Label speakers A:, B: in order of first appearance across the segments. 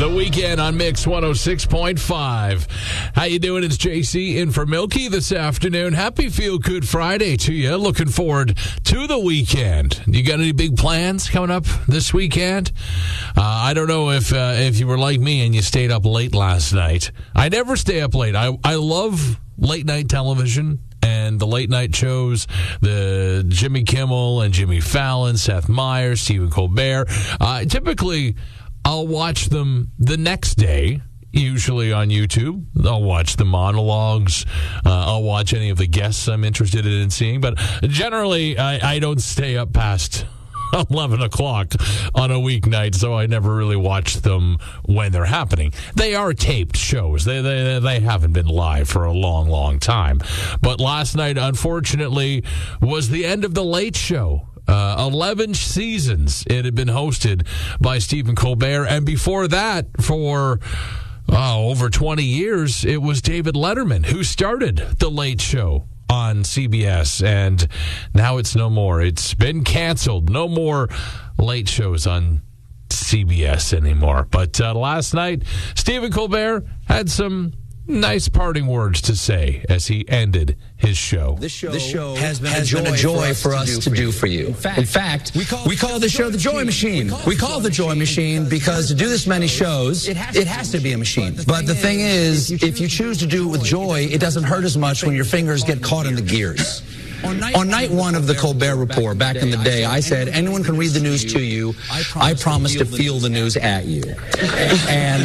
A: The Weekend on Mix 106.5. How you doing? It's JC in for Milky this afternoon. Happy Feel Good Friday to you. Looking forward to the weekend. You got any big plans coming up this weekend? I don't know if you were like me and you stayed up late last night. I never stay up late. I love late night television and the late night shows, the Jimmy Kimmel and Jimmy Fallon, Seth Meyers, Stephen Colbert. Typically, I'll watch them the next day, usually on YouTube. I'll watch the monologues. I'll watch any of the guests I'm interested in seeing. But generally, I don't stay up past 11 o'clock on a weeknight, so I never really watch them when they're happening. They are taped shows. They haven't been live for a long, long time. But last night, unfortunately, was the end of The Late Show. 11 seasons it had been hosted by Stephen Colbert, and before that, for over 20 years, it was David Letterman who started The Late Show on CBS, and now it's no more. It's been canceled. No more late shows on CBS anymore. But last night, Stephen Colbert had some nice parting words to say as he ended his show.
B: This show has been a joy for us to do for you. In fact, we call the show the Joy Machine. We call it the Joy Machine because to do this many shows, it has to be a machine. But the thing is, if you choose to do it with joy, it doesn't hurt as much when your fingers get caught in the gears. On night one of the Colbert Report, back in the day, I said, anyone can read the news to you. I promise to feel the news at you. And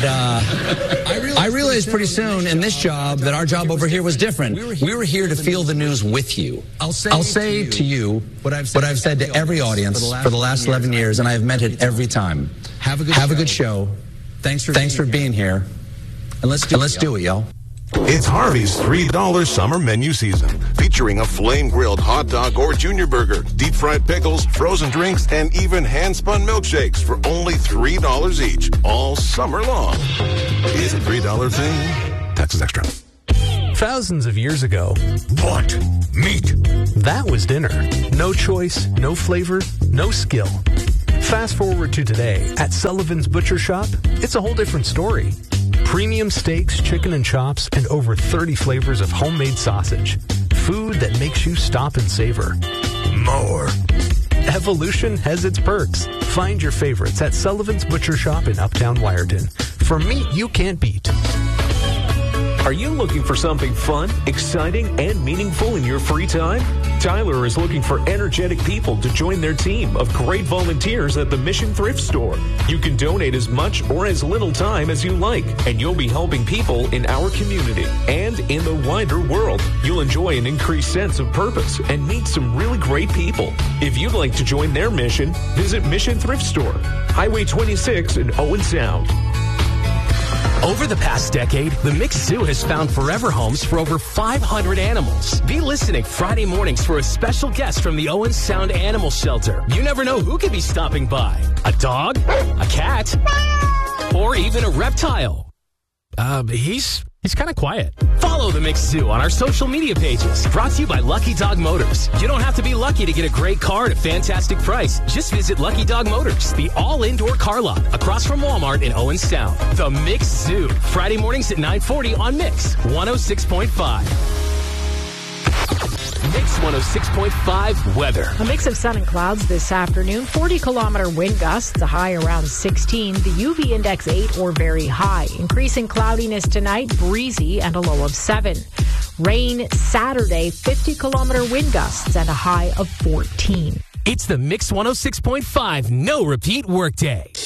B: I realized pretty soon in this job that our job over here was different. We were here to feel the news with you. I'll say to you what I've said to every audience for the last 11 years, and I have meant it every time. Have a good show. Thanks for being here. And let's do it, y'all.
C: It's Harvey's $3 summer menu season, featuring a flame-grilled hot dog or junior burger, deep-fried pickles, frozen drinks, and even hand-spun milkshakes for only $3 each, all summer long. It's a $3 thing. Taxes extra.
D: Thousands of years ago,
C: What? Meat.
D: that was dinner. No choice, no flavor, no skill. Fast forward to today, at Sullivan's Butcher Shop, it's a whole different story. Premium steaks, chicken and chops, and over 30 flavors of homemade sausage. Food that makes you stop and savor.
C: More.
D: Evolution has its perks. Find your favorites at Sullivan's Butcher Shop in Uptown Wyerton. For meat you can't beat.
E: Are you looking for something fun, exciting, and meaningful in your free time? Tyler is looking for energetic people to join their team of great volunteers at the Mission Thrift Store. You can donate as much or as little time as you like, and you'll be helping people in our community and in the wider world. You'll enjoy an increased sense of purpose and meet some really great people. If you'd like to join their mission, visit Mission Thrift Store, Highway 26 in Owen Sound.
F: Over the past decade, the Mixed Zoo has found forever homes for over 500 animals. Be listening Friday mornings for a special guest from the Owen Sound Animal Shelter. You never know who could be stopping by. A dog, a cat, or even a reptile. He's kind of quiet. Follow the Mixed Zoo on our social media pages. Brought to you by Lucky Dog Motors. You don't have to be lucky to get a great car at a fantastic price. Just visit Lucky Dog Motors, the all-indoor car lot across from Walmart in Owen Sound. The Mixed Zoo. Friday mornings at 9:40 on Mix 106.5. Mix 106.5 weather.
G: A mix of sun and clouds this afternoon. 40-kilometer wind gusts, a high around 16. The UV index 8 or very high. Increasing cloudiness tonight, breezy and a low of 7. Rain Saturday, 50-kilometer wind gusts and a high of 14.
F: It's the Mix 106.5 no repeat workday.